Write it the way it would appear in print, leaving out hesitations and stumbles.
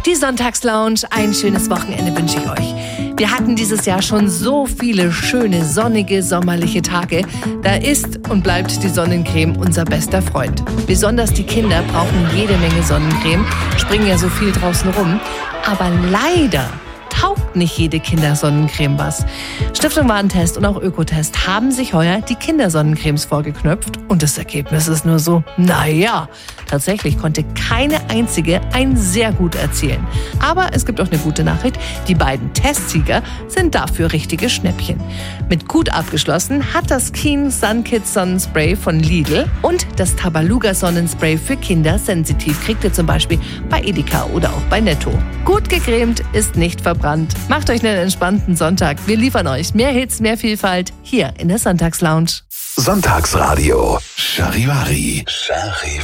Die Sonntagslounge, ein schönes Wochenende wünsche ich euch. Wir hatten dieses Jahr schon so viele schöne, sonnige, sommerliche Tage. Da ist und bleibt die Sonnencreme unser bester Freund. Besonders die Kinder brauchen jede Menge Sonnencreme, springen ja so viel draußen rum. Aber leider taugt nicht jede Kindersonnencreme was. Stiftung Warentest und auch Ökotest haben sich heuer die Kindersonnencremes vorgeknöpft und das Ergebnis ist nur so, naja, tatsächlich konnte keine einzige ein sehr gut erzielen. Aber es gibt auch eine gute Nachricht, die beiden Testsieger sind dafür richtige Schnäppchen. Mit gut abgeschlossen hat das Keen Sun Kids Sonnenspray von Lidl und das Tabaluga Sonnenspray für Kinder sensitiv kriegt ihr zum Beispiel bei Edeka oder auch bei Netto. Gut gecremt ist nicht verbrannt. Macht euch einen entspannten Sonntag. Wir liefern euch mehr Hits, mehr Vielfalt hier in der Sonntagslounge. Sonntagsradio Charivari.